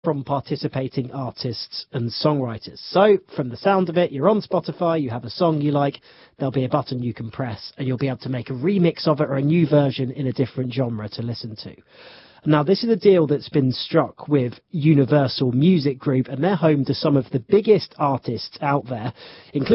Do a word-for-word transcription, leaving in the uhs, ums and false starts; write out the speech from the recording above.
from participating artists and songwriters. So, from the sound of it, you're on Spotify, you have a song you like, there'll be a button you can press, and you'll be able to make a remix of it or a new version in a different genre to listen to. Now, this is a deal that's been struck with Universal Music Group, and they're home to some of the biggest artists out there, including